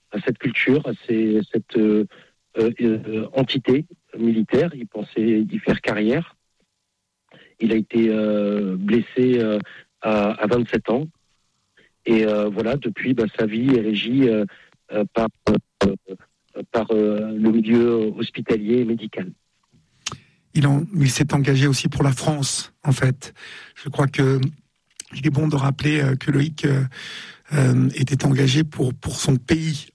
à cette culture, à cette entité militaire. Il pensait y faire carrière. Il a été blessé à 27 ans. Et voilà, depuis, sa vie est régie par le milieu hospitalier et médical. Il s'est engagé aussi pour la France, en fait. Je crois que il est bon de rappeler que Loïc était engagé pour son pays.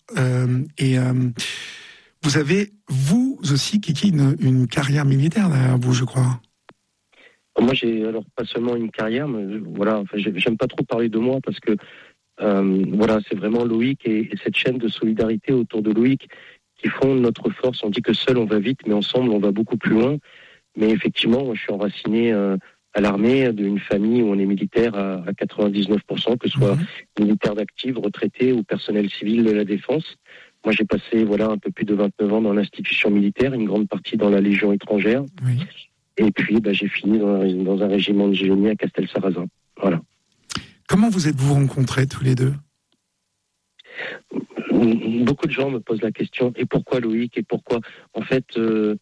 Vous avez, vous aussi, Kiki, une carrière militaire derrière vous, je crois. Moi, j'ai alors pas seulement une carrière, mais voilà, j'aime pas trop parler de moi parce que voilà, c'est vraiment Loïc et cette chaîne de solidarité autour de Loïc qui font notre force. On dit que seul on va vite, mais ensemble on va beaucoup plus loin. Mais effectivement, moi, je suis enraciné à l'armée, d'une famille où on est militaire à 99%, que ce soit militaire d'active, retraité ou personnel civil de la défense. Moi, j'ai passé un peu plus de 29 ans dans l'institution militaire, une grande partie dans la Légion étrangère. Oui. Et puis, j'ai fini dans un régiment de génie à Castelsarrasin. Voilà. Comment vous êtes-vous rencontrés tous les deux ? Beaucoup de gens me posent la question, et pourquoi Loïc ? Et pourquoi ? En fait, je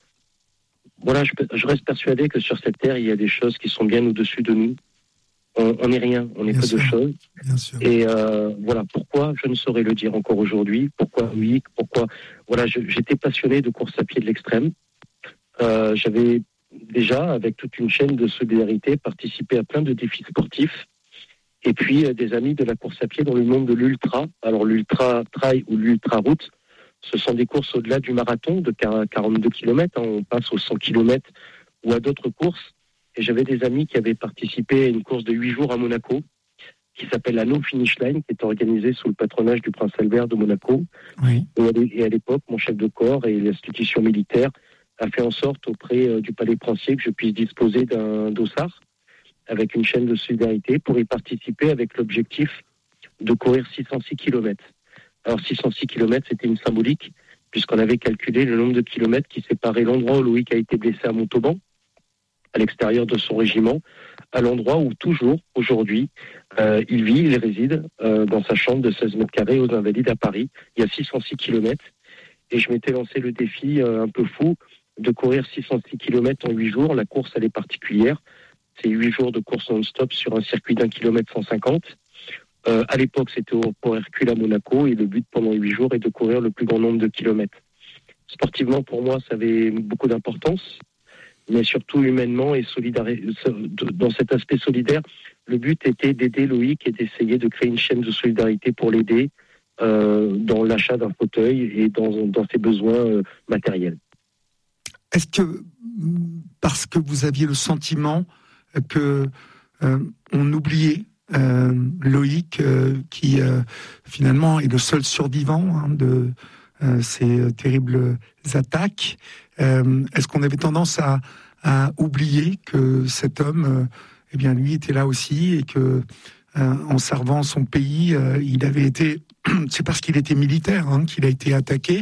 reste persuadé que sur cette terre, il y a des choses qui sont bien au-dessus de nous. On n'est rien, on n'est peu de choses. Bien sûr. Et pourquoi, je ne saurais le dire encore aujourd'hui. Pourquoi Loïc ? Pourquoi ? J'étais passionné de course à pied de l'extrême. J'avais déjà, avec toute une chaîne de solidarité, participé à plein de défis sportifs. Et puis, des amis de la course à pied dans le monde de l'ultra. Alors, l'ultra trail ou l'ultra route, ce sont des courses au-delà du marathon de 42 km. On passe aux 100 km ou à d'autres courses. Et j'avais des amis qui avaient participé à une course de 8 jours à Monaco, qui s'appelle la No Finish Line, qui est organisée sous le patronage du prince Albert de Monaco. Oui. Et à l'époque, mon chef de corps et l'institution militaire a fait en sorte auprès du palais princier que je puisse disposer d'un dossard avec une chaîne de solidarité pour y participer avec l'objectif de courir 606 km. Alors 606 km, c'était une symbolique, puisqu'on avait calculé le nombre de kilomètres qui séparaient l'endroit où Loïc a été blessé à Montauban, à l'extérieur de son régiment, à l'endroit où toujours, aujourd'hui, il vit, il réside dans sa chambre de 16 mètres carrés aux Invalides à Paris. Il y a 606 km. Et je m'étais lancé le défi un peu fou de courir 606 km en 8 jours. La course, elle est particulière. C'est 8 jours de course non-stop sur un circuit d'1 km 150. À l'époque, c'était au Port Hercule à Monaco. Et le but pendant 8 jours est de courir le plus grand nombre de kilomètres. Sportivement, pour moi, ça avait beaucoup d'importance. Mais surtout humainement et dans cet aspect solidaire, le but était d'aider Loïc et d'essayer de créer une chaîne de solidarité pour l'aider dans l'achat d'un fauteuil et dans ses besoins matériels. Est-ce que, parce que vous aviez le sentiment que on oubliait Loïc, qui finalement est le seul survivant de ces terribles attaques, est-ce qu'on avait tendance à oublier que cet homme, lui était là aussi et que en servant son pays, il avait été, c'est parce qu'il était militaire qu'il a été attaqué.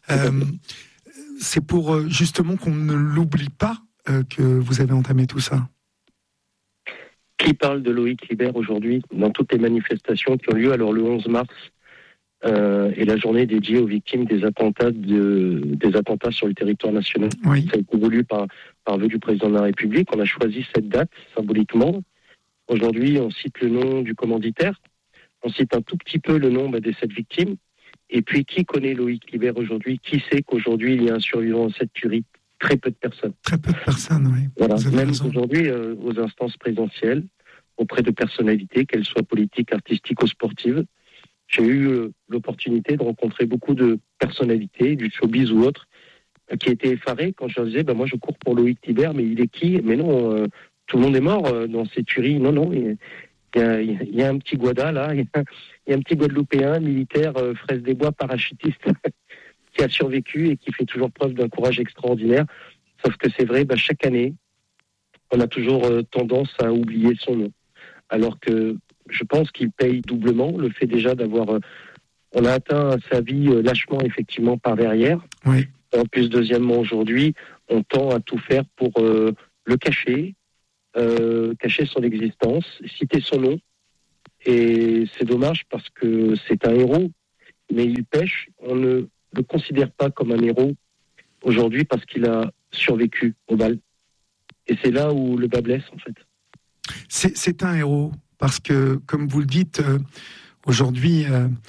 C'est pour justement qu'on ne l'oublie pas que vous avez entamé tout ça. Qui parle de Loïc Liber aujourd'hui dans toutes les manifestations qui ont lieu? Alors le 11 mars est la journée dédiée aux victimes des attentats sur le territoire national. Oui. Ça a été voulu par vœu du président de la République. On a choisi cette date symboliquement. Aujourd'hui, on cite le nom du commanditaire. On cite un tout petit peu le nom des 7 victimes. Et puis, qui connaît Loïc Liber aujourd'hui? Qui sait qu'aujourd'hui, il y a un survivant à cette tuerie? Très peu de personnes. Très peu de personnes, oui. Voilà. Même raison. aujourd'hui, aux instances présidentielles, auprès de personnalités, qu'elles soient politiques, artistiques ou sportives, j'ai eu l'opportunité de rencontrer beaucoup de personnalités, du showbiz ou autres, qui étaient effarés quand je leur disais, moi je cours pour Loïc Liber, mais il est qui? Mais non, tout le monde est mort dans ces tueries. Non, il y a un petit Guada là, il y a un petit Guadeloupéen, militaire, fraise des bois, parachutiste, qui a survécu et qui fait toujours preuve d'un courage extraordinaire. Sauf que c'est vrai, chaque année, on a toujours tendance à oublier son nom. Alors que je pense qu'il paye doublement le fait déjà d'avoir... on a atteint sa vie lâchement, effectivement, par derrière. Oui. En plus, deuxièmement, aujourd'hui, on tend à tout faire pour le cacher, cacher son existence, citer son nom. Et c'est dommage parce que c'est un héros. mais il pêche. On ne le considère pas comme un héros aujourd'hui parce qu'il a survécu aux balles. Et c'est là où le bas blesse, en fait. C'est un héros, parce que, comme vous le dites, aujourd'hui,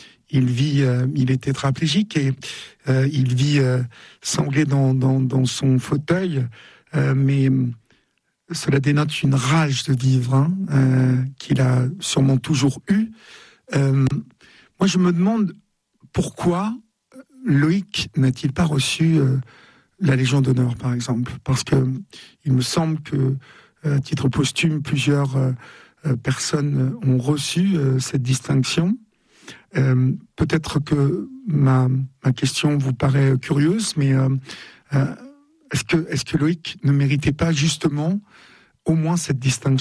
il est tétraplégique et il vit sanglé dans son fauteuil, mais cela dénote une rage de vivre qu'il a sûrement toujours eue. Moi, je me demande pourquoi Loïc n'a-t-il pas reçu la Légion d'honneur, par exemple, parce que il me semble que, à titre posthume, plusieurs personnes ont reçu cette distinction. Peut-être que ma question vous paraît curieuse, mais est-ce que Loïc ne méritait pas justement au moins cette distinction ?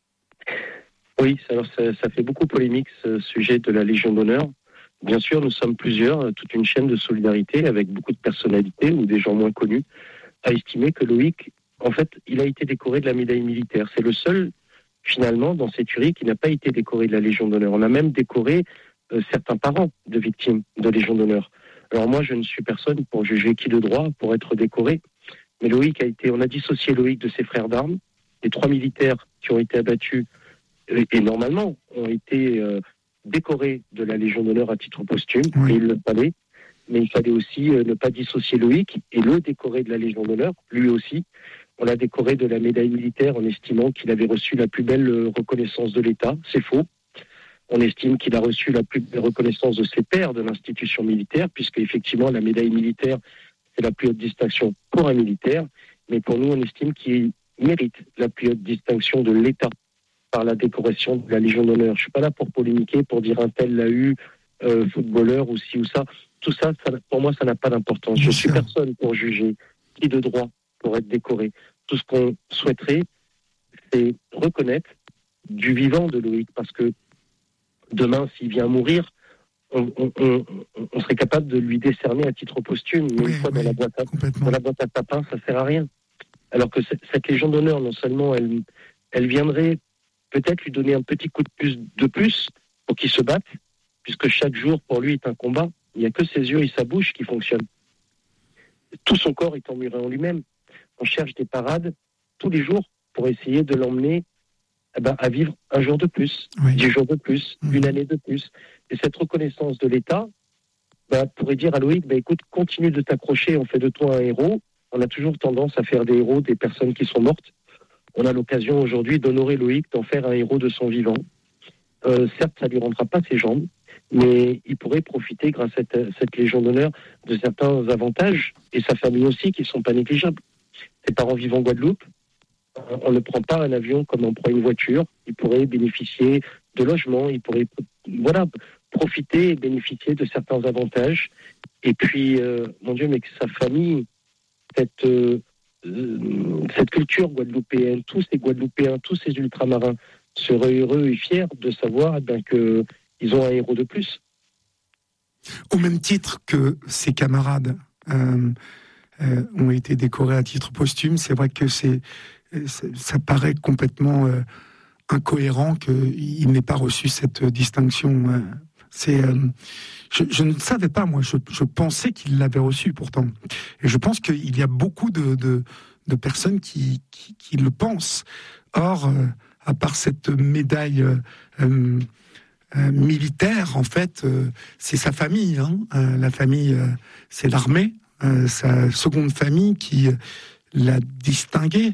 Oui, alors ça fait beaucoup polémique, ce sujet de la Légion d'honneur. Bien sûr, nous sommes plusieurs, toute une chaîne de solidarité avec beaucoup de personnalités ou des gens moins connus, à estimer que Loïc, en fait, il a été décoré de la médaille militaire. C'est le seul, finalement, dans ces tueries qui n'a pas été décoré de la Légion d'honneur. On a même décoré certains parents de victimes de Légion d'honneur. Alors moi, je ne suis personne pour juger qui de droit pour être décoré, mais Loïc on a dissocié Loïc de ses frères d'armes. Les 3 militaires qui ont été abattus, et normalement, ont été décorés de la Légion d'honneur à titre posthume, oui. Et il le fallait. Mais il fallait aussi ne pas dissocier Loïc et le décorer de la Légion d'honneur, lui aussi. On l'a décoré de la médaille militaire en estimant qu'il avait reçu la plus belle reconnaissance de l'État. C'est faux. On estime qu'il a reçu la plus belle reconnaissance de ses pairs de l'institution militaire, puisque effectivement la médaille militaire, c'est la plus haute distinction pour un militaire. Mais pour nous, on estime qu'il mérite la plus haute distinction de l'État par la décoration de la Légion d'honneur. Je suis pas là pour polémiquer, pour dire un tel l'a eu, footballeur ou ci ou ça. Tout ça, pour moi, ça n'a pas d'importance. Je suis personne pour juger qui de droit pour être décoré. Tout ce qu'on souhaiterait, c'est reconnaître du vivant de Loïc, parce que demain, s'il vient mourir, on serait capable de lui décerner à titre posthume, mais une fois dans la boîte à tapin, ça sert à rien. Alors que cette Légion d'honneur, non seulement elle viendrait peut-être lui donner un petit coup de plus pour qu'il se batte, puisque chaque jour pour lui est un combat. Il n'y a que ses yeux et sa bouche qui fonctionnent. Tout son corps est emmuré en lui-même. On cherche des parades tous les jours pour essayer de l'emmener à vivre un jour de plus, 10 jours de plus, une année de plus. Et cette reconnaissance de l'État pourrait dire à Loïc, écoute, continue de t'accrocher, on fait de toi un héros. On a toujours tendance à faire des héros des personnes qui sont mortes. On a l'occasion aujourd'hui d'honorer Loïc, d'en faire un héros de son vivant. Certes, ça ne lui rendra pas ses jambes, mais il pourrait profiter, grâce à cette Légion d'honneur, de certains avantages, et sa famille aussi, qui ne sont pas négligeables. Ses parents vivent en Guadeloupe. On ne prend pas un avion comme on prend une voiture. Il pourrait bénéficier de logements, il pourrait profiter et bénéficier de certains avantages. Et puis, mon Dieu, mais que sa famille, cette culture guadeloupéenne, tous ces Guadeloupéens, tous ces ultramarins seraient heureux et fiers de savoir qu'ils ont un héros de plus. Au même titre que ses camarades ont été décorés à titre posthume, c'est vrai que ça paraît complètement incohérent qu'il n'ait pas reçu cette distinction. Je ne savais pas, moi, je pensais qu'il l'avait reçu pourtant. Et je pense qu'il y a beaucoup de personnes qui le pensent. Or, à part cette médaille militaire, en fait, c'est sa famille. La famille, c'est l'armée, sa seconde famille qui l'a distingué.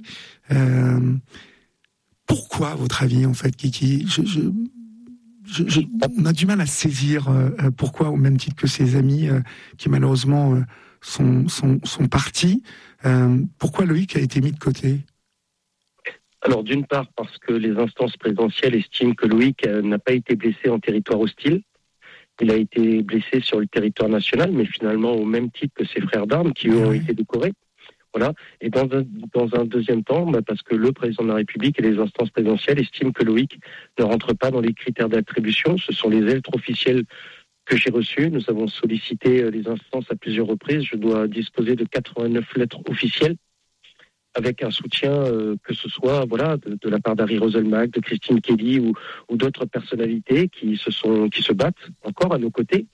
Pourquoi, à votre avis, en fait, Kiki ? On a du mal à saisir pourquoi, au même titre que ses amis qui malheureusement sont partis, pourquoi Loïc a été mis de côté ? Alors d'une part parce que les instances présidentielles estiment que Loïc n'a pas été blessé en territoire hostile. Il a été blessé sur le territoire national, mais finalement au même titre que ses frères d'armes qui eux ont été décorés. Voilà. Et dans un deuxième temps, parce que le président de la République et les instances présidentielles estiment que Loïc ne rentre pas dans les critères d'attribution. Ce sont les lettres officielles que j'ai reçues. Nous avons sollicité les instances à plusieurs reprises. Je dois disposer de 89 lettres officielles avec un soutien que ce soit de la part d'Harry Roselmack, de Christine Kelly ou d'autres personnalités qui se battent encore à nos côtés.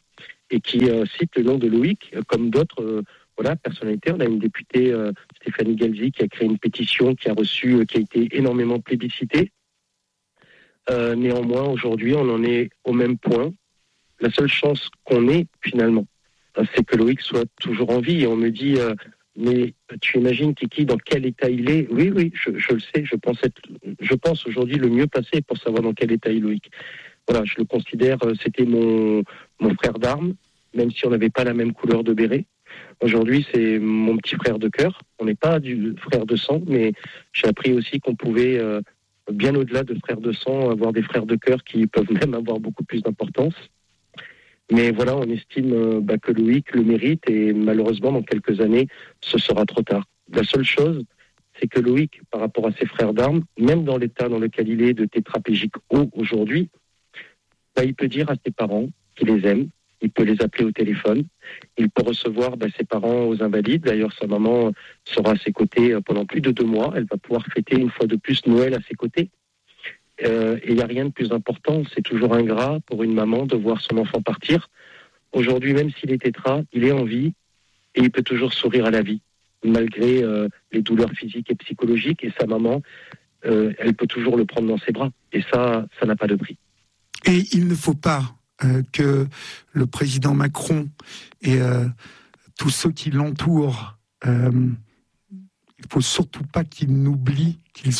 et qui cite le nom de Loïc, comme d'autres personnalités. On a une députée, Stéphanie Galzi, qui a créé une pétition qui a été énormément plébiscitée. Néanmoins, aujourd'hui, on en est au même point. La seule chance qu'on ait, finalement, c'est que Loïc soit toujours en vie. Et on me dit, mais tu imagines, Kiki, dans quel état il est ? Oui, je le sais. Je pense aujourd'hui le mieux placé pour savoir dans quel état est Loïc. Voilà, je le considère, c'était mon frère d'armes, même si on n'avait pas la même couleur de béret. Aujourd'hui, c'est mon petit frère de cœur. On n'est pas du frère de sang, mais j'ai appris aussi qu'on pouvait, bien au-delà de frères de sang, avoir des frères de cœur qui peuvent même avoir beaucoup plus d'importance. Mais voilà, on estime que Loïc le mérite et malheureusement, dans quelques années, ce sera trop tard. La seule chose, c'est que Loïc, par rapport à ses frères d'armes, même dans l'état dans lequel il est de tétraplégique haut aujourd'hui, il peut dire à ses parents qu'il les aime, il peut les appeler au téléphone, il peut recevoir ses parents aux Invalides. D'ailleurs, sa maman sera à ses côtés pendant plus de 2 mois. Elle va pouvoir fêter une fois de plus Noël à ses côtés. Et il n'y a rien de plus important. C'est toujours ingrat pour une maman de voir son enfant partir. Aujourd'hui, même s'il est tétra, il est en vie et il peut toujours sourire à la vie, malgré les douleurs physiques et psychologiques. Et sa maman, elle peut toujours le prendre dans ses bras. Et ça n'a pas de prix. Et il ne faut pas que le président Macron et tous ceux qui l'entourent, il ne faut surtout pas qu'ils oublient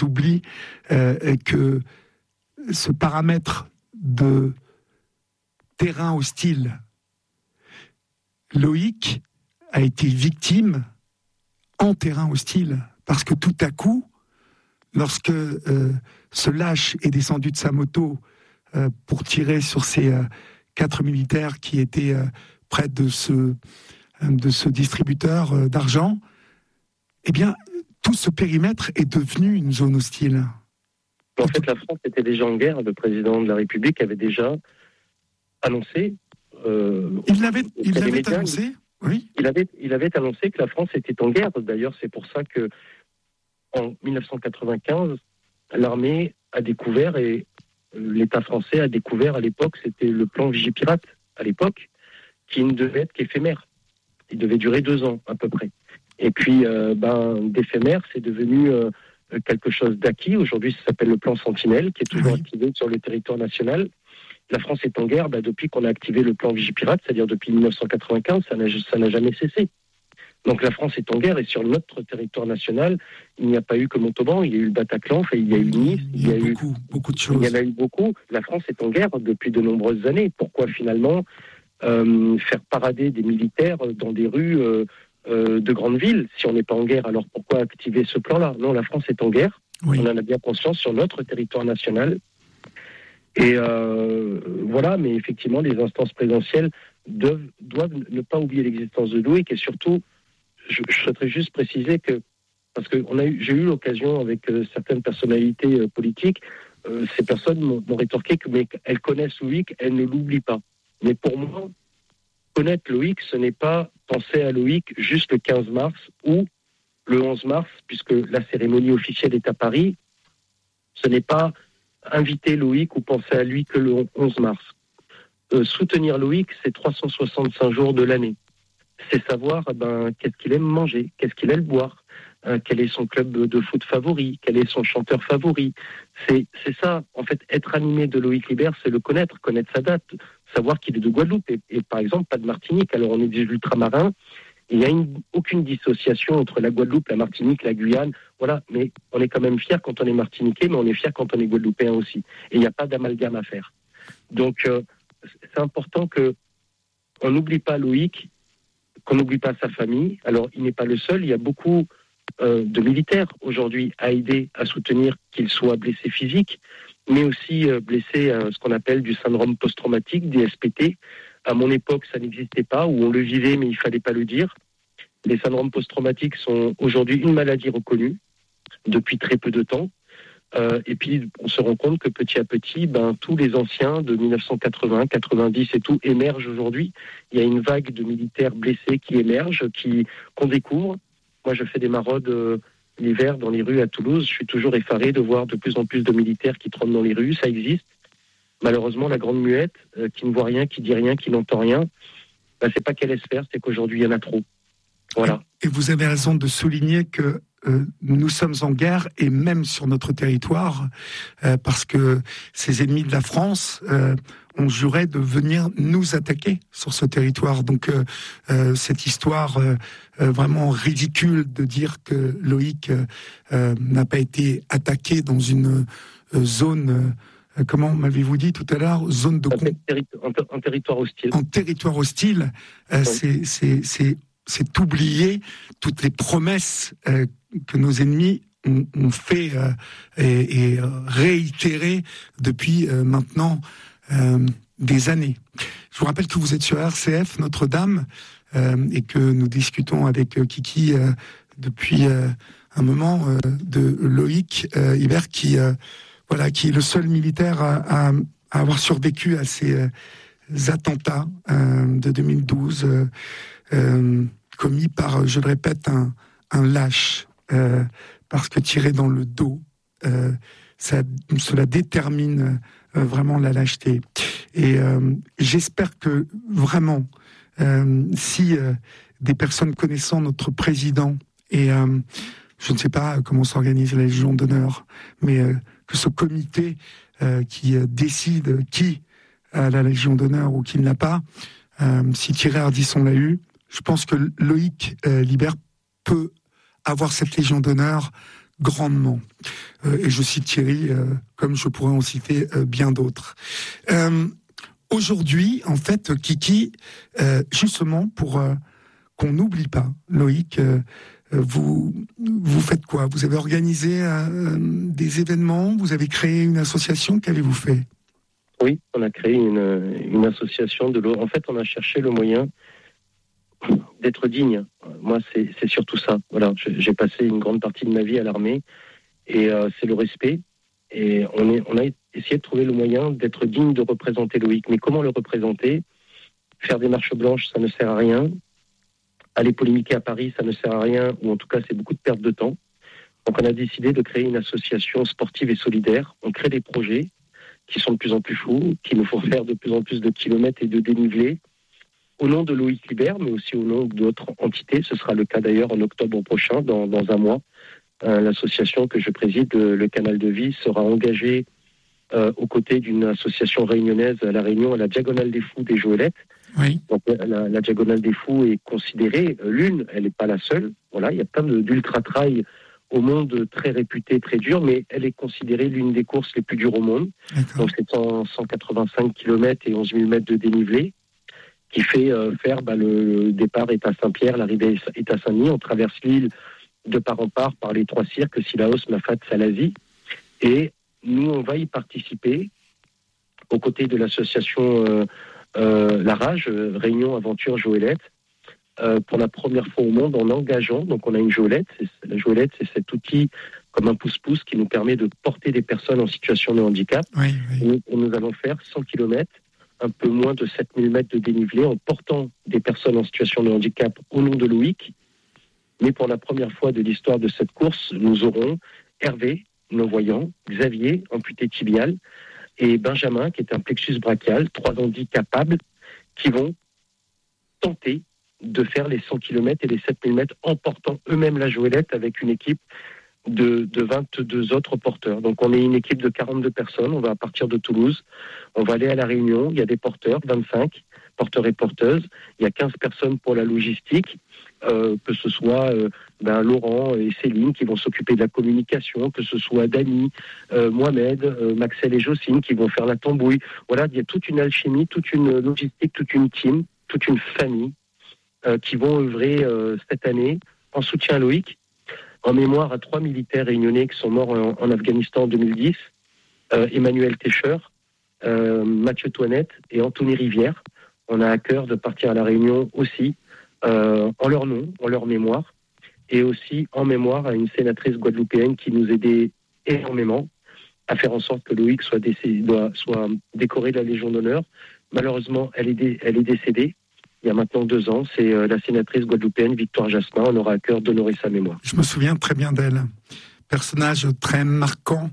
que ce paramètre de terrain hostile, Loïc a été victime en terrain hostile, parce que tout à coup, lorsque ce lâche est descendu de sa moto pour tirer sur ces 4 militaires qui étaient près de ce distributeur d'argent, eh bien, tout ce périmètre est devenu une zone hostile. En fait, la France était déjà en guerre. Le président de la République avait déjà annoncé... il l'avait annoncé, oui. Il avait annoncé que la France était en guerre. D'ailleurs, c'est pour ça que en 1995, l'armée a découvert et l'État français a découvert à l'époque, c'était le plan Vigipirate à l'époque, qui ne devait être qu'éphémère. Il devait durer 2 ans à peu près. Et puis, d'éphémère, c'est devenu quelque chose d'acquis. Aujourd'hui, ça s'appelle le plan Sentinelle, qui est toujours activé sur le territoire national. La France est en guerre depuis qu'on a activé le plan Vigipirate, c'est-à-dire depuis 1995, ça n'a jamais cessé. Donc la France est en guerre et sur notre territoire national, il n'y a pas eu que Montauban, il y a eu le Bataclan, il y a eu Nice, il y a eu beaucoup de choses. Il y en a eu beaucoup. La France est en guerre depuis de nombreuses années. Pourquoi finalement faire parader des militaires dans des rues de grandes villes si on n'est pas en guerre? Alors pourquoi activer ce plan-là? Non, la France est en guerre. Oui. On en a bien conscience sur notre territoire national. Et voilà, mais effectivement, les instances présidentielles doivent ne pas oublier l'existence de Loïc et surtout, je souhaiterais juste préciser que, parce que j'ai eu l'occasion avec certaines personnalités politiques, ces personnes m'ont rétorqué qu'elles connaissent Loïc, elles ne l'oublient pas. Mais pour moi, connaître Loïc, ce n'est pas penser à Loïc juste le 15 mars ou le 11 mars, puisque la cérémonie officielle est à Paris. Ce n'est pas inviter Loïc ou penser à lui que le 11 mars. Soutenir Loïc, c'est 365 jours de l'année. C'est savoir qu'est-ce qu'il aime manger, qu'est-ce qu'il aime boire, quel est son club de foot favori, quel est son chanteur favori. C'est ça, en fait, être animé de Loïc Liber, c'est le connaître sa date, savoir qu'il est de Guadeloupe et par exemple pas de Martinique. Alors on est des ultramarins, il n'y a aucune dissociation entre la Guadeloupe, la Martinique, la Guyane, voilà, mais on est quand même fiers quand on est martiniquais, mais on est fiers quand on est guadeloupéen aussi. Et il n'y a pas d'amalgame à faire. Donc c'est important qu'on n'oublie pas Loïc, qu'on n'oublie pas sa famille. Alors il n'est pas le seul, il y a beaucoup de militaires aujourd'hui à aider, à soutenir qu'ils soient blessés physiques, mais aussi blessés à ce qu'on appelle du syndrome post-traumatique, des SPT. À mon époque, ça n'existait pas, ou on le vivait, mais il ne fallait pas le dire. Les syndromes post-traumatiques sont aujourd'hui une maladie reconnue depuis très peu de temps. Et puis, on se rend compte que petit à petit, tous les anciens de 1980, 90 et tout émergent aujourd'hui. Il y a une vague de militaires blessés qui émergent, qu'on découvre. Moi, je fais des maraudes l'hiver dans les rues à Toulouse. Je suis toujours effaré de voir de plus en plus de militaires qui trônent dans les rues. Ça existe. Malheureusement, la grande muette, qui ne voit rien, qui dit rien, qui n'entend rien, c'est pas qu'elle laisse faire, c'est qu'aujourd'hui il y en a trop. Voilà. Et vous avez raison de souligner que nous sommes en guerre, et même sur notre territoire, parce que ces ennemis de la France ont juré de venir nous attaquer sur ce territoire. Donc cette histoire vraiment ridicule de dire que Loïc n'a pas été attaqué dans une zone... comment m'avez-vous dit tout à l'heure, zone de en territoire hostile. En territoire hostile, oui. C'est oublier toutes les promesses que nos ennemis ont fait et réitéré depuis maintenant des années. Je vous rappelle que vous êtes sur RCF Notre-Dame et que nous discutons avec Kiki depuis un moment de Loïc Hibert qui est le seul militaire à avoir survécu à ces attentats de 2012 commis par, je le répète, un lâche, parce que tirer dans le dos, cela détermine vraiment la lâcheté. Et j'espère que vraiment, si des personnes connaissant notre président, et je ne sais pas comment s'organise la Légion d'honneur, mais que ce comité qui décide qui a la Légion d'honneur ou qui ne l'a pas, si Thierry Ardisson l'a eu, je pense que Loïc Hibert peut avoir cette Légion d'honneur grandement. Et je cite Thierry, comme je pourrais en citer bien d'autres. Aujourd'hui, en fait, Kiki, justement pour qu'on n'oublie pas Loïc, vous faites quoi? Vous avez organisé des événements? Vous avez créé une association? Qu'avez-vous fait? Oui, on a créé une association de l'eau. En fait, on a cherché le moyen d'être digne. Moi, c'est surtout ça. Voilà, j'ai passé une grande partie de ma vie à l'armée et c'est le respect. Et on a essayé de trouver le moyen d'être digne de représenter Loïc. Mais comment le représenter? Faire des marches blanches, ça ne sert à rien. Aller polémiquer à Paris, ça ne sert à rien, ou en tout cas, c'est beaucoup de perte de temps. Donc, on a décidé de créer une association sportive et solidaire. On crée des projets qui sont de plus en plus fous, qui nous font faire de plus en plus de kilomètres et de dénivelés, au nom de Loïc Hibert, mais aussi au nom d'autres entités. Ce sera le cas d'ailleurs en octobre prochain, dans un mois. L'association que je préside, le Canal de Vie, sera engagée aux côtés d'une association réunionnaise à La Réunion, à la Diagonale des Fous des Joëlettes. Oui. Donc, la Diagonale des Fous est considérée, l'une, elle n'est pas la seule. Voilà, il y a plein d'ultra-trail au monde très réputé, très dur, mais elle est considérée l'une des courses les plus dures au monde. D'accord. Donc, c'est 185 km et 11 000 mètres de dénivelé, qui fait faire le départ est à Saint-Pierre, l'arrivée est à Saint-Denis. On traverse l'île de part en part par les 3 cirques, Sillaos, Mafat, Salazie. Et nous, on va y participer aux côtés de l'association La Rage, Réunion Aventure Joëlette, pour la première fois au monde en engageant. Donc on a une Joëlette. La Joëlette, c'est cet outil comme un pouce-pouce qui nous permet de porter des personnes en situation de handicap. Oui, oui. Et nous allons faire 100 km, un peu moins de 7000 mètres de dénivelé, en portant des personnes en situation de handicap au nom de Loïc. Mais pour la première fois de l'histoire de cette course, nous aurons Hervé, non-voyant, Xavier, amputé tibial, et Benjamin, qui est un plexus brachial, 3 handicapables, qui vont tenter de faire les 100 km et les 7000 mètres en portant eux-mêmes la Joëlette avec une équipe de 22 autres porteurs. Donc on est une équipe de 42 personnes, on va partir de Toulouse, on va aller à La Réunion, il y a des porteurs, 25 porteurs et porteuses, il y a 15 personnes pour la logistique, que ce soit Laurent et Céline qui vont s'occuper de la communication, que ce soit Dany, Mohamed, Maxel et Jocelyne qui vont faire la tambouille. Voilà, il y a toute une alchimie, toute une logistique, toute une team, toute une famille qui vont œuvrer cette année en soutien à Loïc, en mémoire à 3 militaires réunionnais qui sont morts en Afghanistan en 2010, Emmanuel Técher, Mathieu Toinette et Anthony Rivière. On a à cœur de partir à La Réunion aussi, en leur nom, en leur mémoire, et aussi en mémoire à une sénatrice guadeloupéenne qui nous aidait énormément à faire en sorte que Loïc soit décoré de la Légion d'honneur. Malheureusement, elle est décédée il y a maintenant 2 ans. C'est la sénatrice guadeloupéenne Victoire Jasmin. On aura à cœur d'honorer sa mémoire. Je me souviens très bien d'elle. Personnage très marquant,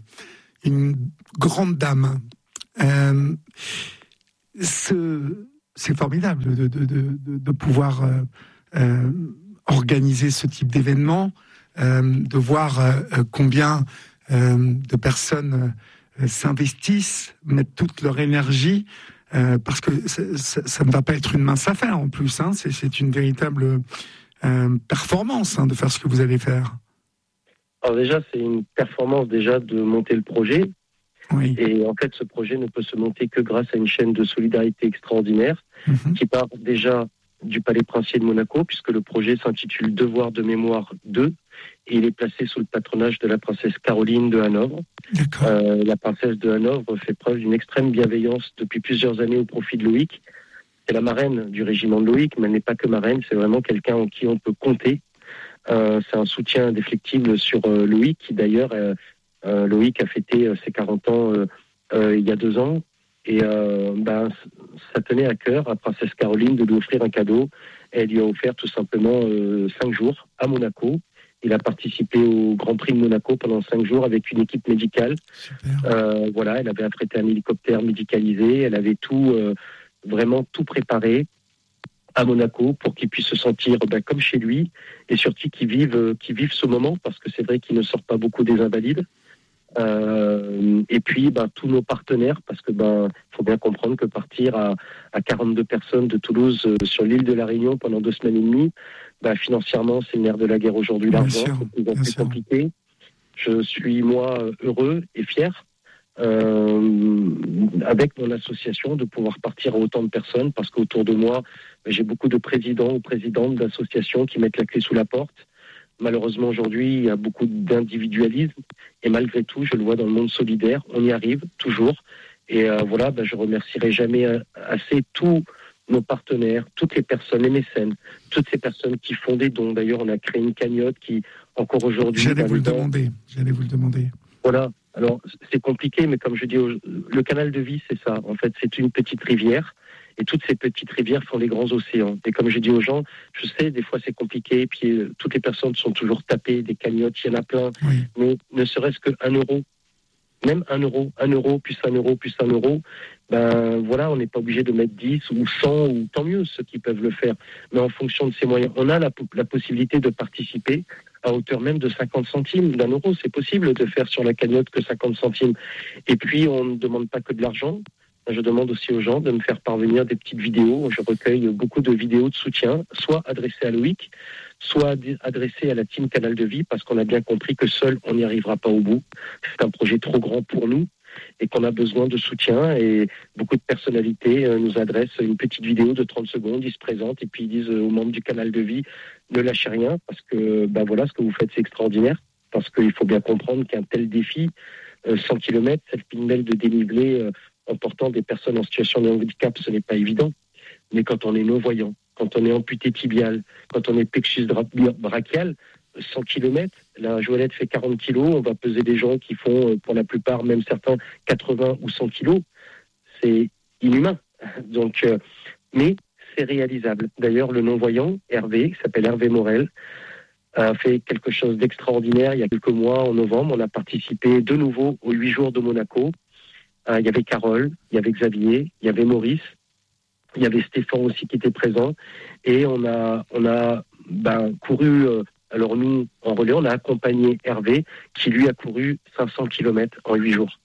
une grande dame. c'est formidable de pouvoir organiser ce type d'événement, de voir combien de personnes s'investissent, mettent toute leur énergie, parce que ça ne va pas être une mince affaire en plus, hein, c'est une véritable performance de faire ce que vous allez faire. Alors déjà, c'est une performance déjà de monter le projet. Oui. Et en fait, ce projet ne peut se monter que grâce à une chaîne de solidarité extraordinaire qui part déjà du Palais Princier de Monaco, puisque le projet s'intitule Devoir de mémoire 2, et il est placé sous le patronage de la princesse Caroline de Hanovre. La princesse de Hanovre fait preuve d'une extrême bienveillance depuis plusieurs années au profit de Loïc. C'est la marraine du régiment de Loïc, mais elle n'est pas que marraine, c'est vraiment quelqu'un en qui on peut compter. C'est un soutien indéfectible sur Loïc, qui d'ailleurs, Loïc a fêté ses 40 ans il y a 2 ans, et ça tenait à cœur à princesse Caroline de lui offrir un cadeau. Elle lui a offert tout simplement 5 jours à Monaco. Il a participé au Grand Prix de Monaco pendant 5 jours avec une équipe médicale. Elle avait affrété un hélicoptère médicalisé, elle avait vraiment tout préparé à Monaco pour qu'il puisse se sentir comme chez lui, et surtout qu'il vive ce moment, parce que c'est vrai qu'il ne sort pas beaucoup des Invalides. Et puis tous nos partenaires, parce que faut bien comprendre que partir à 42 personnes de Toulouse sur l'île de la Réunion pendant 2 semaines et demie, financièrement c'est le nerf de la guerre aujourd'hui, l'argent, c'est de plus en plus compliqué. Je suis moi heureux et fier avec mon association de pouvoir partir à autant de personnes, parce qu'autour de moi j'ai beaucoup de présidents ou présidentes d'associations qui mettent la clé sous la porte. Malheureusement, aujourd'hui, il y a beaucoup d'individualisme. Et malgré tout, je le vois dans le monde solidaire, on y arrive toujours. Et je remercierai jamais assez tous nos partenaires, toutes les personnes, les mécènes, toutes ces personnes qui font des dons. D'ailleurs, on a créé une cagnotte qui, encore aujourd'hui... J'allais vous le demander. Voilà. Alors, c'est compliqué, mais comme je dis, le canal de vie, c'est ça. En fait, c'est une petite rivière. Et toutes ces petites rivières font des grands océans. Et comme je dis aux gens, je sais, des fois c'est compliqué, et puis toutes les personnes sont toujours tapées, des cagnottes, il y en a plein. Oui. Mais ne serait-ce que 1 euro, même 1 euro, 1 euro, plus 1 euro, plus 1 euro, on n'est pas obligé de mettre 10 ou 100, ou tant mieux ceux qui peuvent le faire. Mais en fonction de ses moyens, on a la possibilité de participer à hauteur même de 50 centimes, d'1 euro. C'est possible de faire sur la cagnotte que 50 centimes. Et puis, on ne demande pas que de l'argent. Je demande aussi aux gens de me faire parvenir des petites vidéos. Je recueille beaucoup de vidéos de soutien, soit adressées à Loïc, soit adressées à la team Canal de Vie, parce qu'on a bien compris que seul, on n'y arrivera pas au bout. C'est un projet trop grand pour nous et qu'on a besoin de soutien. Et beaucoup de personnalités nous adressent une petite vidéo de 30 secondes, ils se présentent et puis ils disent aux membres du Canal de Vie, ne lâchez rien, parce que ce que vous faites, c'est extraordinaire. Parce qu'il faut bien comprendre qu'un tel défi, 100 km, cette pinelle de dénivelé... en portant des personnes en situation de handicap, ce n'est pas évident. Mais quand on est non-voyant, quand on est amputé tibial, quand on est plexus brachial, 100 km, la Joëlette fait 40 kilos, on va peser des gens qui font, pour la plupart, même certains, 80 ou 100 kilos. C'est inhumain. Donc, mais c'est réalisable. D'ailleurs, le non-voyant, Hervé, qui s'appelle Hervé Morel, a fait quelque chose d'extraordinaire il y a quelques mois, en novembre. On a participé de nouveau aux 8 jours de Monaco. Il y avait Carole, il y avait Xavier, il y avait Maurice, il y avait Stéphane aussi qui était présent. Et on a couru, alors nous, en relais, on a accompagné Hervé, qui lui a couru 500 km en 8 jours.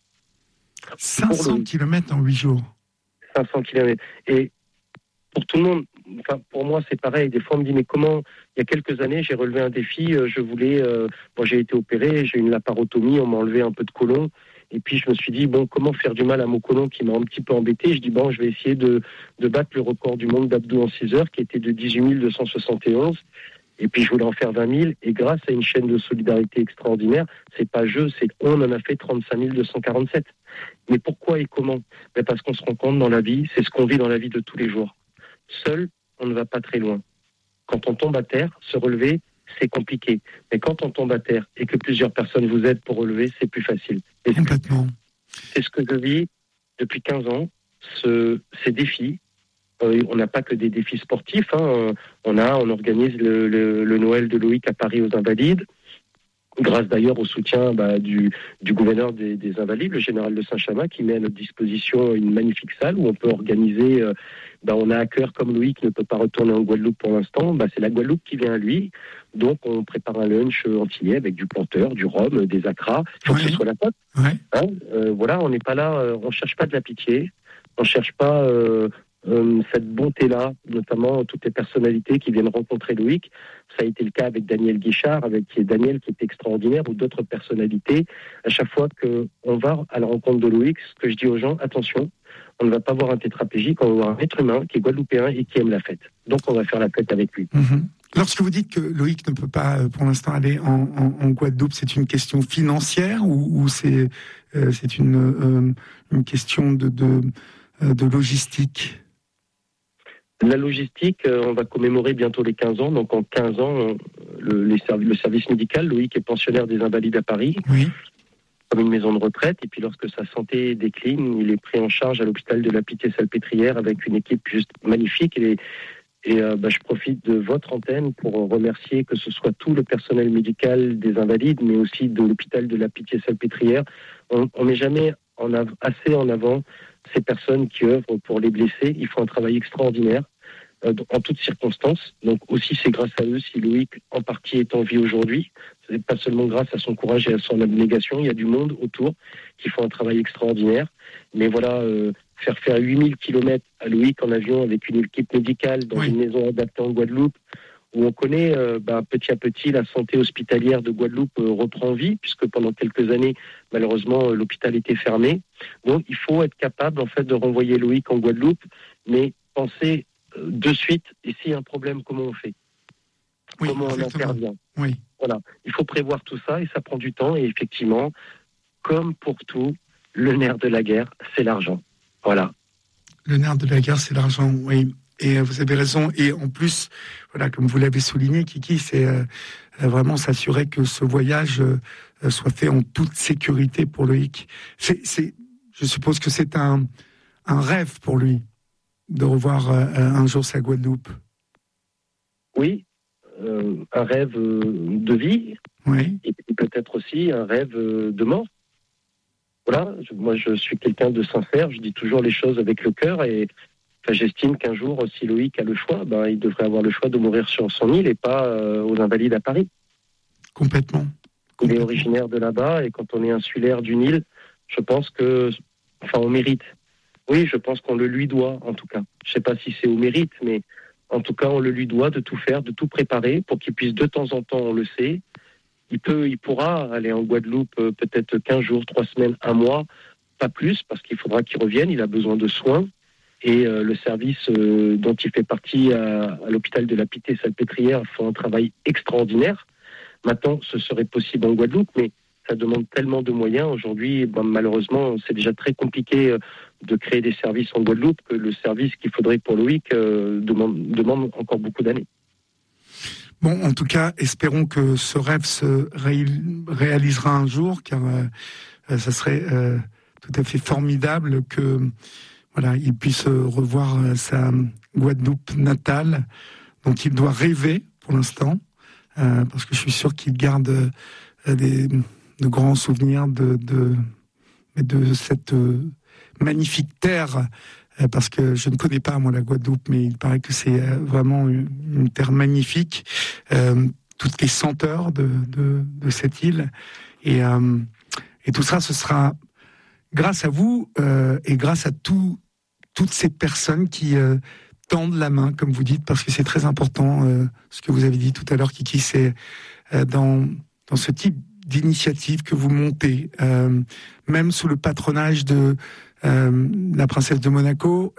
500 km en 8 jours 500 km. Et pour tout le monde, pour moi, c'est pareil. Des fois, on me dit, mais comment... Il y a quelques années, j'ai relevé un défi. J'ai été opéré, j'ai une laparotomie, on m'a enlevé un peu de côlon. Et puis, je me suis dit, comment faire du mal à mon côlon qui m'a un petit peu embêté. Je dis, je vais essayer de battre le record du monde d'abdos en 6 heures, qui était de 18 271. Et puis, je voulais en faire 20 000. Et grâce à une chaîne de solidarité extraordinaire, c'est pas on en a fait 35 247. Mais pourquoi et comment ? Parce qu'on se rend compte dans la vie, c'est ce qu'on vit dans la vie de tous les jours. Seul, on ne va pas très loin. Quand on tombe à terre, se relever, c'est compliqué. Mais quand on tombe à terre et que plusieurs personnes vous aident pour relever, c'est plus facile. Et complètement. C'est ce que je vis depuis 15 ans, ces défis. On n'a pas que des défis sportifs. On organise le Noël de Loïc à Paris aux Invalides. grâce d'ailleurs au soutien du gouverneur des Invalides, le général de Saint-Chamas, qui met à notre disposition une magnifique salle où on peut organiser. On a à cœur, comme Loïc ne peut pas retourner en Guadeloupe pour l'instant, c'est la Guadeloupe qui vient à lui. Donc on prépare un lunch antillais avec du planteur, du rhum, des acras. Il faut que ce soit la pote. Ouais. On n'est pas là, on cherche pas de la pitié, on cherche pas cette bonté-là, notamment toutes les personnalités qui viennent rencontrer Loïc. Ça a été le cas avec Daniel Guichard, Daniel qui est extraordinaire, ou d'autres personnalités. À chaque fois qu'on va à la rencontre de Loïc, ce que je dis aux gens, attention, on ne va pas voir un tétraplégique, on va voir un être humain qui est guadeloupéen et qui aime la fête. Donc on va faire la fête avec lui. Mm-hmm. Lorsque vous dites que Loïc ne peut pas pour l'instant aller en Guadeloupe, c'est une question financière ou c'est une question de logistique? La logistique, on va commémorer bientôt les 15 ans. Donc en 15 ans, le service médical, Loïc est pensionnaire des Invalides à Paris, oui, comme une maison de retraite. Et puis lorsque sa santé décline, il est pris en charge à l'hôpital de la Pitié-Salpêtrière avec une équipe juste magnifique. Et je profite de votre antenne pour remercier que ce soit tout le personnel médical des Invalides, mais aussi de l'hôpital de la Pitié-Salpêtrière. On n'est jamais assez en avant ces personnes qui œuvrent pour les blessés. Ils font un travail extraordinaire en toutes circonstances. Donc aussi, c'est grâce à eux si Loïc, en partie, est en vie aujourd'hui. Ce n'est pas seulement grâce à son courage et à son abnégation. Il y a du monde autour qui font un travail extraordinaire. Mais voilà, faire 8000 km à Loïc en avion avec une équipe médicale dans une maison adaptée en Guadeloupe, où on connaît petit à petit la santé hospitalière de Guadeloupe reprend vie, puisque pendant quelques années, malheureusement, l'hôpital était fermé. Donc il faut être capable en fait de renvoyer Loïc en Guadeloupe, mais penser de suite, et s'il y a un problème, comment on fait? Comment on intervient? Oui. Voilà, il faut prévoir tout ça et ça prend du temps. Et effectivement, comme pour tout, le nerf de la guerre, c'est l'argent. Voilà. Le nerf de la guerre, c'est l'argent, oui. Et vous avez raison. Et en plus, voilà, comme vous l'avez souligné, Kiki, c'est vraiment s'assurer que ce voyage soit fait en toute sécurité pour Loïc. Je suppose que c'est un rêve pour lui de revoir un jour sa Guadeloupe. Oui, un rêve de vie. Oui. Et peut-être aussi un rêve de mort. Voilà, moi je suis quelqu'un de sincère, je dis toujours les choses avec le cœur et j'estime qu'un jour, si Loïc a le choix, il devrait avoir le choix de mourir sur son île et pas aux Invalides à Paris. Complètement. Il est originaire de là-bas et quand on est insulaire d'une île, je pense on mérite. Oui, je pense qu'on le lui doit en tout cas. Je ne sais pas si c'est au mérite, mais en tout cas on le lui doit de tout faire, de tout préparer pour qu'il puisse de temps en temps, on le sait, il pourra aller en Guadeloupe peut-être 15 jours, 3 semaines, 1 mois, pas plus, parce qu'il faudra qu'il revienne, il a besoin de soins. Et le service dont il fait partie à l'hôpital de la Pitié-Salpêtrière font un travail extraordinaire. Maintenant, ce serait possible en Guadeloupe, mais ça demande tellement de moyens. Aujourd'hui, malheureusement, c'est déjà très compliqué de créer des services en Guadeloupe que le service qu'il faudrait pour Loïc demande encore beaucoup d'années. Bon, en tout cas, espérons que ce rêve se réalisera un jour, car ça serait tout à fait formidable que il puisse revoir sa Guadeloupe natale, dont il doit rêver pour l'instant, parce que je suis sûr qu'il garde de grands souvenirs de cette magnifique terre. Parce que je ne connais pas, moi, la Guadeloupe, mais il paraît que c'est vraiment une terre magnifique. Toutes les senteurs de cette île. Et tout ça, ce sera grâce à vous et grâce à toutes ces personnes qui tendent la main, comme vous dites, parce que c'est très important, ce que vous avez dit tout à l'heure, Kiki, c'est dans ce type d'initiative que vous montez, même sous le patronage de la princesse de Monaco,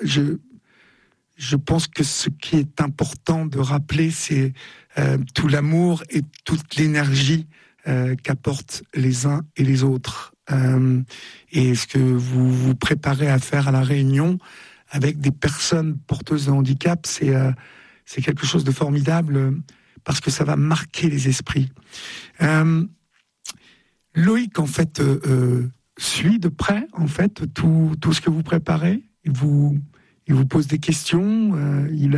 je pense que ce qui est important de rappeler, c'est tout l'amour et toute l'énergie qu'apportent les uns et les autres. Et ce que vous vous préparez à faire à La Réunion avec des personnes porteuses de handicap, c'est quelque chose de formidable parce que ça va marquer les esprits. Loïc, en fait, suit de près, en fait, tout ce que vous préparez. Il vous pose des questions.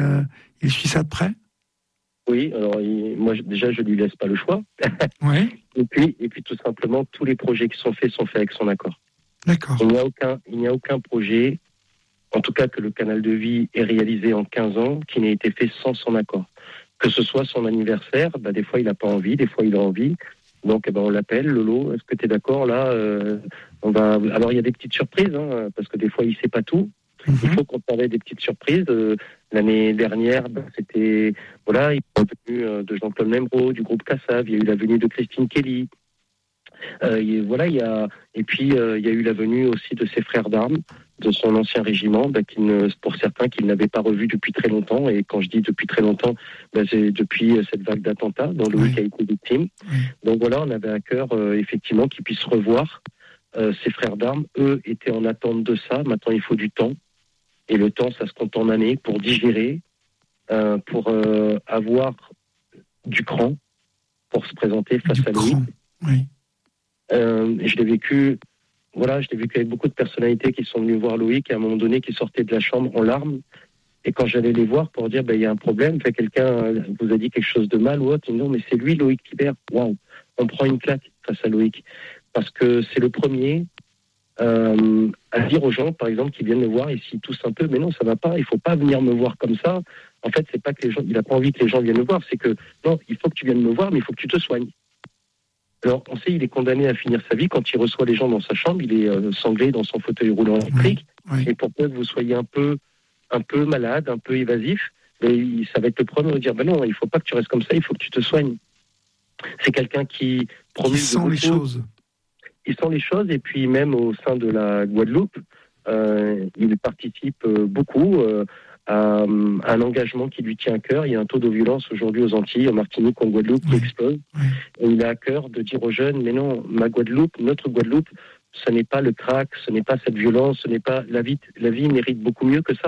Il suit ça de près. Oui, alors moi déjà je lui laisse pas le choix. Ouais. Et puis tout simplement, tous les projets qui sont faits avec son accord. D'accord. Il n'y a aucun projet, en tout cas que le canal de vie est réalisé en 15 ans, qui n'ait été fait sans son accord. Que ce soit son anniversaire, des fois il n'a pas envie, des fois il a envie. Donc on l'appelle, Lolo, est-ce que tu es d'accord là Alors il y a des petites surprises, parce que des fois il ne sait pas tout. Il faut qu'on parlait des petites surprises. L'année dernière, c'était il y a eu la venue de Jean-Claude Membraud, du groupe Cassav, il y a eu la venue de Christine Kelly. Il y a eu la venue aussi de ses frères d'armes, de son ancien régiment, pour certains qu'ils n'avaient pas revu depuis très longtemps. Et quand je dis depuis très longtemps, c'est depuis cette vague d'attentats dont Loïc a été victime. Donc voilà, on avait à cœur effectivement qu'ils puissent revoir ses frères d'armes. Eux étaient en attente de ça. Maintenant, il faut du temps. Et le temps, ça se compte en années pour digérer, pour avoir du cran, pour se présenter face à Loïc. Oui. Je l'ai vécu avec beaucoup de personnalités qui sont venues voir Loïc à un moment donné, qui sortaient de la chambre en larmes. Et quand j'allais les voir pour dire, il y a un problème, quelqu'un vous a dit quelque chose de mal ou autre, non, mais c'est lui, Loïc Libert. Waouh, on prend une claque face à Loïc. Parce que c'est le premier à dire aux gens, par exemple, qui viennent me voir et s'ils toussent un peu, mais non, ça va pas, il faut pas venir me voir comme ça. En fait, c'est pas que les gens, il a pas envie que les gens viennent me voir, c'est que, non, il faut que tu viennes me voir, mais il faut que tu te soignes. Alors, on sait, il est condamné à finir sa vie. Quand il reçoit les gens dans sa chambre, il est sanglé dans son fauteuil roulant électrique. Oui. Et pour peu que vous soyez un peu malade, un peu évasif, ça va être le premier à dire, non, il faut pas que tu restes comme ça, il faut que tu te soignes. C'est quelqu'un qui sent les choses. Il sent les choses, et puis même au sein de la Guadeloupe, il participe beaucoup à un engagement qui lui tient à cœur. Il y a un taux de violence aujourd'hui aux Antilles, en Martinique, en Guadeloupe, qui explose. Et il a à cœur de dire aux jeunes, mais non, notre Guadeloupe, ce n'est pas le crack, ce n'est pas cette violence, ce n'est pas la vie mérite beaucoup mieux que ça.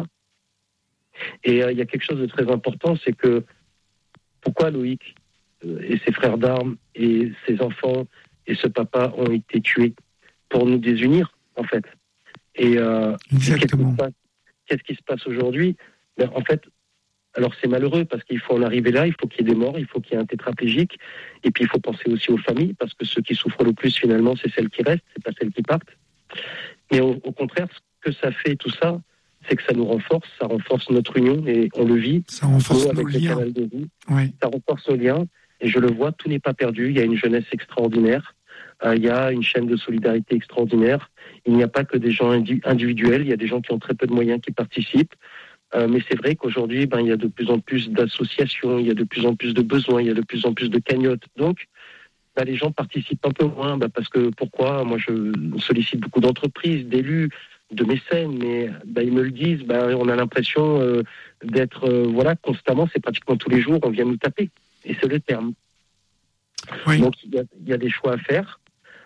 Et il y a quelque chose de très important, c'est que pourquoi Loïc et ses frères d'armes et ses enfants et ce papa ont été tués? Pour nous désunir, en fait. Et exactement. Qu'est-ce qui se passe aujourd'hui? En fait, alors c'est malheureux parce qu'il faut en arriver là, il faut qu'il y ait des morts, il faut qu'il y ait un tétraplégique, et puis il faut penser aussi aux familles, parce que ceux qui souffrent le plus finalement, c'est celles qui restent, c'est pas celles qui partent. Mais au contraire, ce que ça fait tout ça, c'est que ça nous renforce, ça renforce notre union, et on le vit. Ça renforce nos liens. Ça renforce nos liens, et je le vois, tout n'est pas perdu, il y a une jeunesse extraordinaire. Il y a une chaîne de solidarité extraordinaire. Il n'y a pas que des gens individuels, il y a des gens qui ont très peu de moyens qui participent. Mais c'est vrai qu'aujourd'hui, il y a de plus en plus d'associations, il y a de plus en plus de besoins, il y a de plus en plus de cagnottes. Donc, les gens participent un peu moins. Parce que pourquoi? Moi, je sollicite beaucoup d'entreprises, d'élus, de mécènes, mais ils me le disent. On a l'impression d'être constamment, c'est pratiquement tous les jours, on vient nous taper. Et c'est le terme. Oui. Donc, il y a des choix à faire.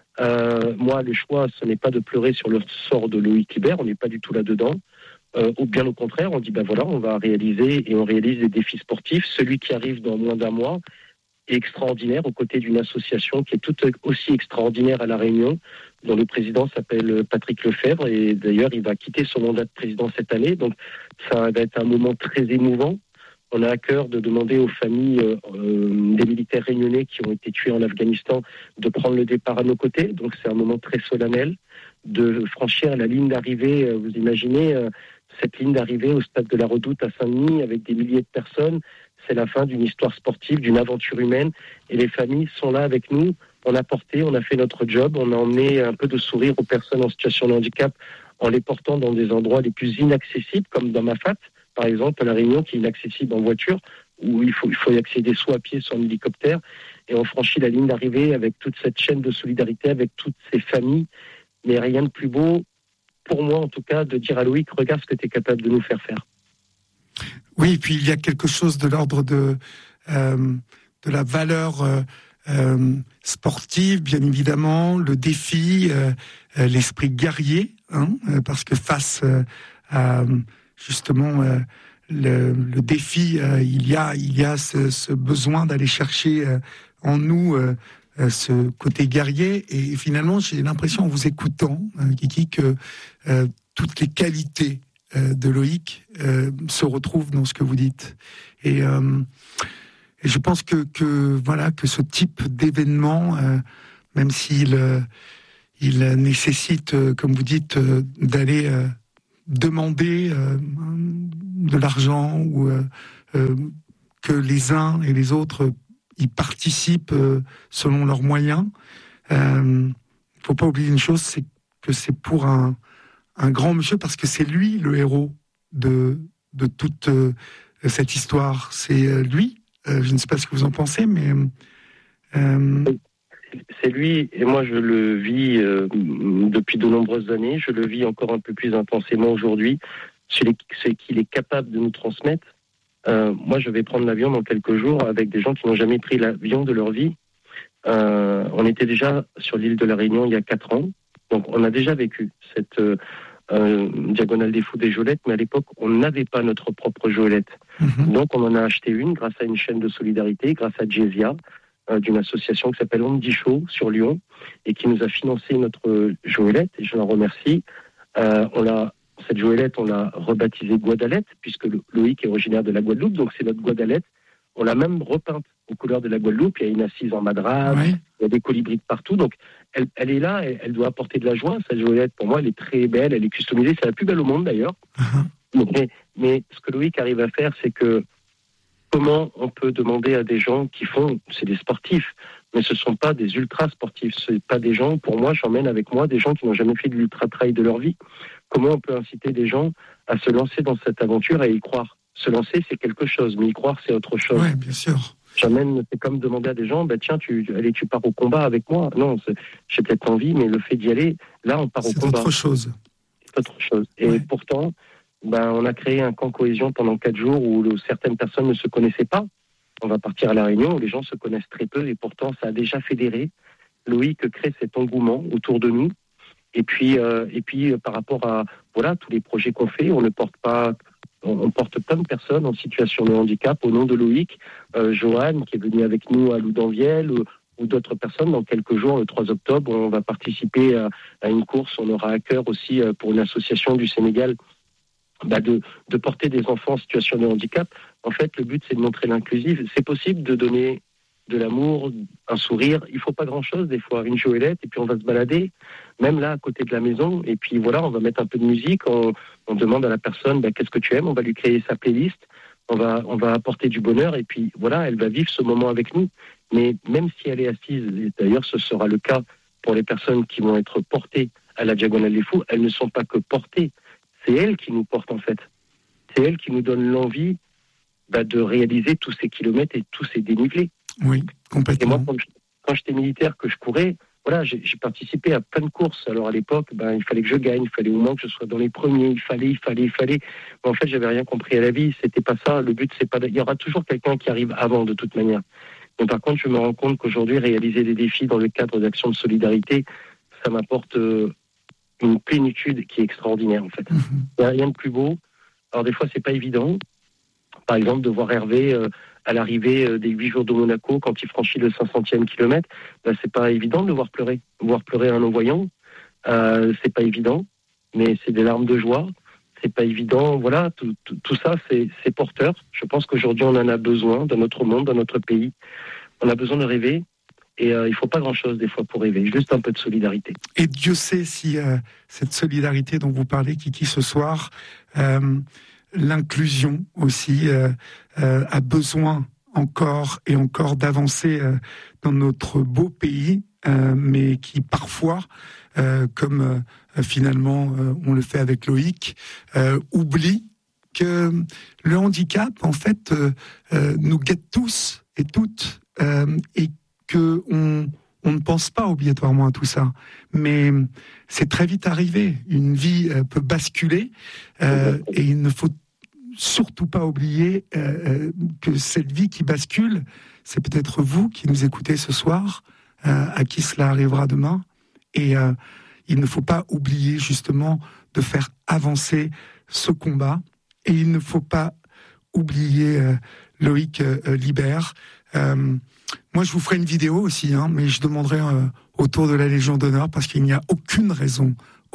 Moi, le choix, ce n'est pas de pleurer sur le sort de Loïc Libert, on n'est pas du tout là-dedans. Ou bien au contraire, on dit, on va réaliser, et on réalise des défis sportifs. Celui qui arrive dans moins d'un mois est extraordinaire, aux côtés d'une association qui est tout aussi extraordinaire à La Réunion, dont le président s'appelle Patrick Lefebvre, et d'ailleurs, il va quitter son mandat de président cette année. Donc, ça va être un moment très émouvant. On a à cœur de demander aux familles des militaires réunionnais qui ont été tués en Afghanistan de prendre le départ à nos côtés. Donc c'est un moment très solennel de franchir la ligne d'arrivée. Vous imaginez cette ligne d'arrivée au stade de la Redoute à Saint-Denis avec des milliers de personnes. C'est la fin d'une histoire sportive, d'une aventure humaine. Et les familles sont là avec nous. On a fait notre job. On a emmené un peu de sourire aux personnes en situation de handicap en les portant dans des endroits les plus inaccessibles, comme dans Mafate, par exemple, à La Réunion, qui est inaccessible en voiture, où il faut y accéder soit à pied, soit en hélicoptère. Et on franchit la ligne d'arrivée avec toute cette chaîne de solidarité, avec toutes ces familles. Mais rien de plus beau, pour moi en tout cas, de dire à Loïc, regarde ce que tu es capable de nous faire faire. Oui, et puis il y a quelque chose de l'ordre de la valeur sportive, bien évidemment, le défi, l'esprit guerrier, parce que face à justement le défi, il y a ce besoin d'aller chercher en nous ce côté guerrier, et finalement j'ai l'impression en vous écoutant, Kiki, que toutes les qualités de Loïc se retrouvent dans ce que vous dites, et Et je pense que ce type d'événement, même s'il il nécessite, comme vous dites, d'aller demander de l'argent ou que les uns et les autres y participent selon leurs moyens. Faut pas oublier une chose, c'est que c'est pour un grand monsieur, parce que c'est lui le héros de toute cette histoire. C'est lui. Je ne sais pas ce que vous en pensez, mais c'est lui, et moi je le vis depuis de nombreuses années. Je le vis encore un peu plus intensément aujourd'hui. Ce qu'il est capable de nous transmettre. Moi, je vais prendre l'avion dans quelques jours avec des gens qui n'ont jamais pris l'avion de leur vie. On était déjà sur l'île de la Réunion il y a 4 ans. Donc, on a déjà vécu cette diagonale des Fous des Jolettes, mais à l'époque, on n'avait pas notre propre Joëlette. Donc, on en a acheté une grâce à une chaîne de solidarité, grâce à Jezia, d'une association qui s'appelle Andy Show sur Lyon, et qui nous a financé notre Joëlette, et je l'en remercie. Cette Joëlette, on l'a rebaptisée Guadalette, puisque Loïc est originaire de la Guadeloupe, donc c'est notre Guadalette. On l'a même repeinte aux couleurs de la Guadeloupe. Il y a une assise en madras, oui. Il y a des colibris de partout. Donc, elle est là, elle doit apporter de la joie. Cette Joëlette, pour moi, elle est très belle, elle est customisée. C'est la plus belle au monde, d'ailleurs. Mais ce que Loïc arrive à faire, c'est que comment on peut demander à des gens qui font, c'est des sportifs, mais ce ne sont pas des ultra-sportifs. Ce ne sont pas des gens, pour moi, j'emmène avec moi des gens qui n'ont jamais fait de l'ultra-trail de leur vie. Comment on peut inciter des gens à se lancer dans cette aventure et à y croire? Se lancer, c'est quelque chose, mais y croire, c'est autre chose. Oui, bien sûr. J'amène, c'est comme demander à des gens, tiens, tu pars au combat avec moi. Non, j'ai peut-être envie, mais le fait d'y aller, là, on part au combat. C'est autre chose. C'est autre chose. Et pourtant, on a créé un camp cohésion pendant 4 jours où certaines personnes ne se connaissaient pas. On va partir à La Réunion où les gens se connaissent très peu et pourtant, ça a déjà fédéré. Loïc crée cet engouement autour de nous. Et puis, par rapport à tous les projets qu'on fait, on porte plein de personnes en situation de handicap au nom de Loïc. Joanne, qui est venue avec nous à Loudanvielle, ou d'autres personnes. Dans quelques jours, le 3 octobre, on va participer à une course. On aura à cœur aussi pour une association du Sénégal de porter des enfants en situation de handicap. En fait, le but, c'est de montrer l'inclusif. C'est possible de donner de l'amour, un sourire. Il faut pas grand-chose, des fois, une Joëlette, et puis on va se balader, même là, à côté de la maison, et puis voilà, on va mettre un peu de musique, on demande à la personne, qu'est-ce que tu aimes, on va lui créer sa playlist, on va apporter du bonheur, et puis voilà, elle va vivre ce moment avec nous. Mais même si elle est assise, et d'ailleurs ce sera le cas pour les personnes qui vont être portées à la Diagonale des Fous, elles ne sont pas que portées, c'est elles qui nous portent en fait. C'est elles qui nous donnent l'envie de réaliser tous ces kilomètres et tous ces dénivelés. Oui, complètement. Et moi, quand j'étais militaire, que je courais, j'ai participé à plein de courses. Alors à l'époque, il fallait que je gagne, il fallait au moins que je sois dans les premiers, il fallait. Mais en fait, j'avais rien compris à la vie. C'était pas ça. Le but, c'est pas. Il y aura toujours quelqu'un qui arrive avant, de toute manière. Mais par contre, je me rends compte qu'aujourd'hui, réaliser des défis dans le cadre d'actions de solidarité, ça m'apporte une plénitude qui est extraordinaire, en fait. Il n'y a rien de plus beau. Alors des fois, c'est pas évident. Par exemple, de voir Hervé à l'arrivée des 8 jours de Monaco, quand il franchit le 500e kilomètre, c'est pas évident de le voir pleurer. Voir pleurer un non-voyant, c'est pas évident, mais c'est des larmes de joie. C'est pas évident. Voilà, tout ça, c'est porteur. Je pense qu'aujourd'hui, on en a besoin dans notre monde, dans notre pays. On a besoin de rêver. Et il faut pas grand-chose des fois pour rêver, juste un peu de solidarité. Et Dieu sait si cette solidarité dont vous parlez, Kiki, ce soir, l'inclusion aussi a besoin encore et encore d'avancer dans notre beau pays, mais qui parfois, comme finalement on le fait avec Loïc, oublie que le handicap, en fait, nous guette tous et toutes, et qu'on ne pense pas obligatoirement à tout ça. Mais c'est très vite arrivé. Une vie peut basculer, et il ne faut surtout pas oublier que cette vie qui bascule, c'est peut-être vous qui nous écoutez ce soir, à qui cela arrivera demain. Et il ne faut pas oublier justement de faire avancer ce combat. Et il ne faut pas oublier Loïc Liber. Moi, je vous ferai une vidéo aussi, mais je demanderai autour de la Légion d'honneur, parce qu'il n'y a aucune raison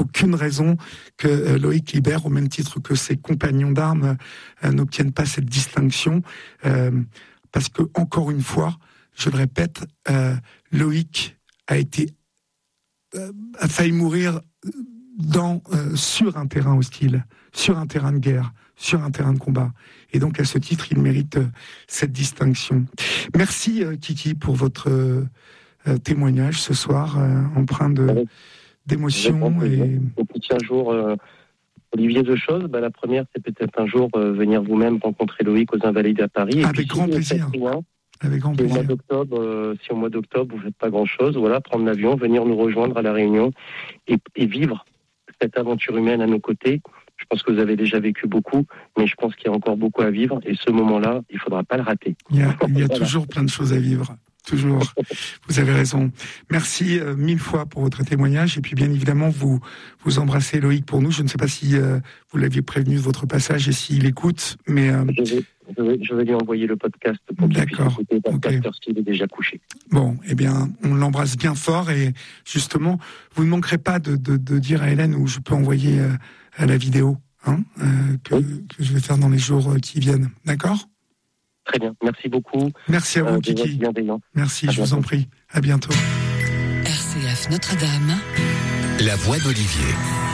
que Loïc Liber, au même titre que ses compagnons d'armes, n'obtiennent pas cette distinction. parce que, encore une fois, je le répète, Loïc a failli mourir sur un terrain hostile, sur un terrain de guerre, sur un terrain de combat. Et donc, à ce titre, il mérite cette distinction. Merci, Kiki, pour votre témoignage ce soir, empreint d'émotion. Et puis, un jour, Olivier, deux choses. La première, c'est peut-être un jour venir vous-même rencontrer Loïc aux Invalides à Paris. Avec grand plaisir. Avec grand plaisir. Si au mois d'octobre, vous ne faites pas grand-chose, prendre l'avion, venir nous rejoindre à La Réunion et vivre cette aventure humaine à nos côtés. Je pense que vous avez déjà vécu beaucoup, mais je pense qu'il y a encore beaucoup à vivre. Et ce moment-là, il ne faudra pas le rater. Il y a toujours plein de choses à vivre. Toujours. Vous avez raison. Merci 1000 fois pour votre témoignage. Et puis, bien évidemment, vous embrassez Loïc pour nous. Je ne sais pas si vous l'aviez prévenu de votre passage et s'il écoute, mais... Je vais lui envoyer le podcast pour qu'il puisse écouter s'il est déjà couché. Bon, eh bien, on l'embrasse bien fort et justement, vous ne manquerez pas de dire à Hélène où je peux envoyer à la vidéo que je vais faire dans les jours qui viennent. D'accord ? Très bien, merci beaucoup. Merci à vous, Kiki. Merci, je vous en prie. À bientôt. RCF Notre-Dame. La voix d'Olivier.